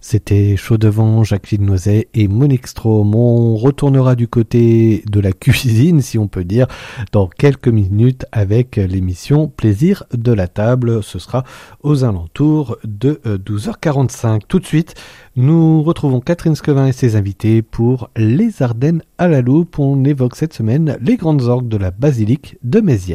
C'était Chaud Devant, Jacqueline Noiset et Monique Strom. On retournera du côté de la cuisine, si on peut dire, dans quelques minutes avec l'émission Plaisir de la table. Ce sera aux alentours de 12h45. Tout de suite, nous retrouvons Catherine Scovin et ses invités pour Les Ardennes à la loupe. On évoque cette semaine les grandes orgues de la basilique de Mézières.